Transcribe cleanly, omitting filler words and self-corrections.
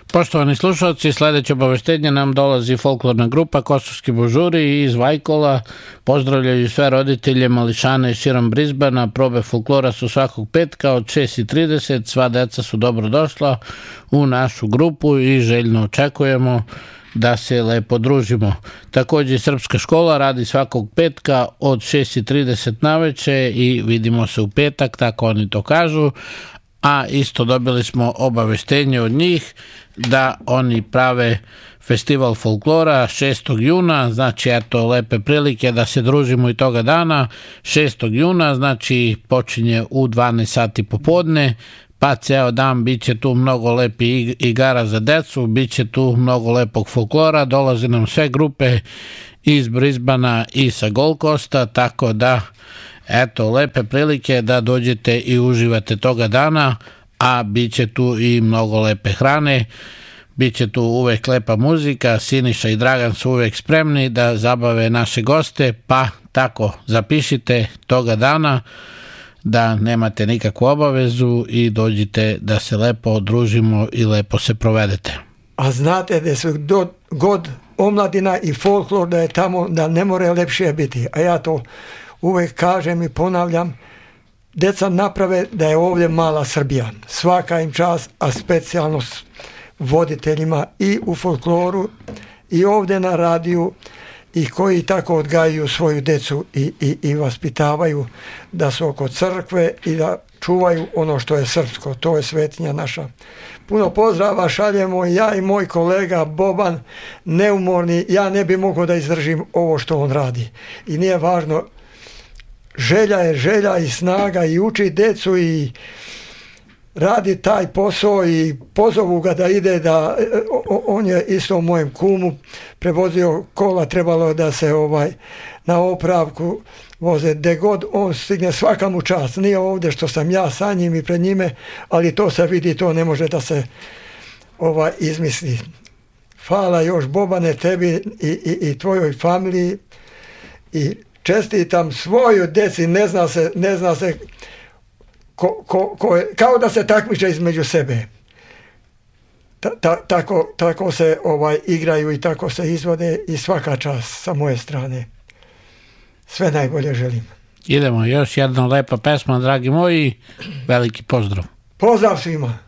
Poštovani slušalci, sledeće obaveštenje nam dolazi folklorna grupa Kosovski božuri iz Vajkola. Pozdravljaju sve roditelje mališane širom Brisbana. Probe folklora su svakog petka od 6:30. Sva deca su dobro došla u našu grupu i željno očekujemo da se lepo družimo. Takođe Srpska škola radi svakog petka od 6:30 naveče i vidimo se u petak, tako oni to kažu. A isto dobili smo obaveštenje od njih da oni prave festival folklora 6. juna, znači eto lepe prilike da se družimo i toga dana. 6. juna, znači počinje u 12 sati popodne, pa ceo dan bit će tu mnogo lepi igara za decu, bit će tu mnogo lepog folklora, dolaze nam sve grupe iz Brisbana i sa Gold Coasta, tako da eto, lepe prilike da dođete i uživate toga dana, a bit će tu i mnogo lepe hrane, bit će tu uvek lepa muzika, Siniša i Dragan su uvek spremni da zabave naše goste, pa tako zapišite toga dana da nemate nikakvu obavezu i dođite da se lepo družimo i lepo se provedete. A znate da su god omladina i folklor da je tamo, da ne more lepše biti, a ja to uvek kažem i ponavljam, deca naprave da je ovdje mala Srbija. Svaka im čast, a specijalno voditeljima i u folkloru i ovdje na radiju i koji tako odgajaju svoju decu i vaspitavaju da su oko crkve i da čuvaju ono što je srpsko, to je svetinja naša. Puno pozdrava šaljemo ja i moj kolega Boban, neumorni, ja ne bi mogao da izdržim ovo što on radi. I nije važno, želja je želja i snaga i uči decu i radi taj posao i pozovu ga da ide, da on je isto u mojem kumu prevozio kola, trebalo da se na opravku voze, gde god on stigne, svaka mu čast, nije ovdje što sam ja sa njim i pred njime, ali to se vidi, to ne može da se izmisli. Hvala još Bobane tebi i tvojoj familiji i čestitam svoju deci, ne zna se kao da se takmiče između sebe. Tako se igraju i tako se izvode i svaka čast sa moje strane. Sve najbolje želim. Idemo, još jedna lepa pesma, dragi moji, veliki pozdrav. Pozdrav svima.